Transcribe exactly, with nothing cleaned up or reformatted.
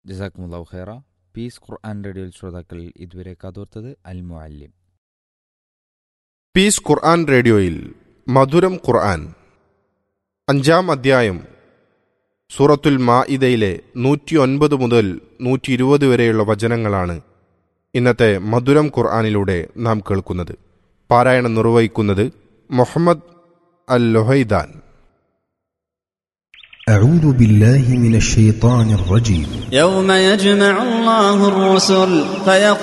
ജസാക്കുമുല്ലാഹു ഖൈറ. പീസ് ഖുർആൻ റേഡിയോയിൽ ശ്രോതാക്കൾ ഇതുവരെ കാതോർത്തത് അൽ മുഅല്ലിം. പീസ് ഖുർആൻ റേഡിയോയിൽ മധുരം ഖുർആൻ അഞ്ചാം അധ്യായം സൂറത്തുൽ മാഇദയിലെ നൂറ്റി ഒൻപത് മുതൽ നൂറ്റി ഇരുപത് വരെയുള്ള വചനങ്ങളാണ് ഇന്നത്തെ മധുരം ഖുർആനിലൂടെ നാം കേൾക്കുന്നത്. പാരായണം നിർവഹിക്കുന്നത് മുഹമ്മദ് അൽ ലൊഹൈദാൻ. أعوذ بالله من الشيطان الرجيم. يوم يجمع الله الرسل فيقول